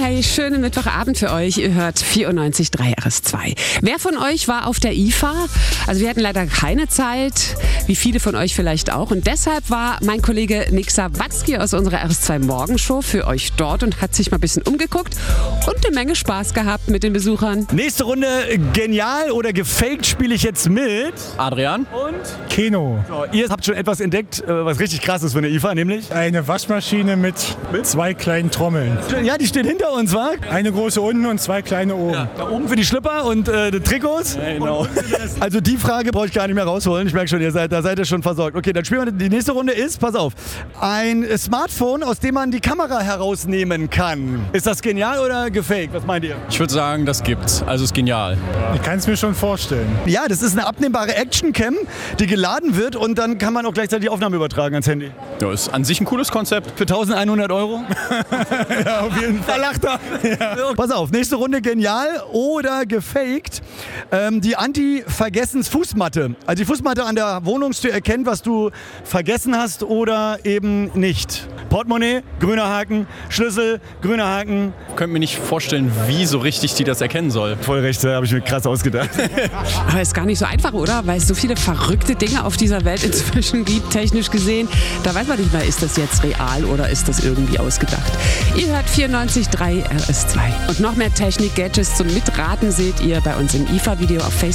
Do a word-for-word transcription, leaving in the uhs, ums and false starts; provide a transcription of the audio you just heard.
hey, schönen Mittwochabend für euch. Ihr hört vierundneunzig Komma drei R S zwei. Wer von euch war auf der I F A? Also wir hatten leider keine Zeit, wie viele von euch vielleicht auch. Und deshalb war mein Kollege Nick Sawatzki aus unserer R S zwei Morgenshow für euch dort und hat sich mal ein bisschen umgeguckt und eine Menge Spaß gehabt mit den Besuchern. Nächste Runde, genial oder gefaked, spiele ich jetzt mit Adrian und Keno. So, ihr habt schon etwas entdeckt, was richtig krass ist von der I F A, nämlich Eine Waschmaschine mit zwei kleinen Trommeln. ja, die stehen hinter uns, wa? Eine große unten und zwei kleine oben. Ja. Da oben für die Schlipper und äh, die Trikots. Ja, genau. Also die Frage brauche ich gar nicht mehr rausholen. Ich merke schon, ihr seid, da seid ihr schon versorgt. Okay, dann spielen wir. Die nächste Runde ist, pass auf, ein Smartphone, aus dem man die Kamera herausnehmen kann. Ist das genial oder gefaked? Was meint ihr? Ich würde sagen, das gibt's. Also ist genial. Ich kann es mir schon vorstellen. Ja, das ist eine abnehmbare Actioncam, die geladen wird und dann kann man auch gleichzeitig die Aufnahme übertragen ans Handy. Ja, ist an sich ein cooles Konzept. Für eintausendeinhundert Euro? Ja, auf jeden Fall. Da lacht er. Ja. Pass auf, nächste Runde genial oder gefaked. Ähm, die Anti-Vergessens-Fußmatte. Also die Fußmatte an der Wohnungstür erkennt, was du vergessen hast oder eben nicht. Portemonnaie, grüner Haken, Schlüssel, grüner Haken. Ich könnte mir nicht vorstellen, wie so richtig die das erkennen soll. Voll recht, da habe ich mir krass ausgedacht. Aber ist gar nicht so einfach, oder? Weil es so viele verrückte Dinge auf dieser Welt inzwischen gibt, technisch gesehen. Da weiß man nicht mehr, ist das jetzt real oder ist das irgendwie ausgedacht. Ihr hört vierundneunzig Komma drei R S zwei. Und noch mehr Technik-Gadgets zum Mitraten seht ihr bei uns im I F A-Video auf Facebook.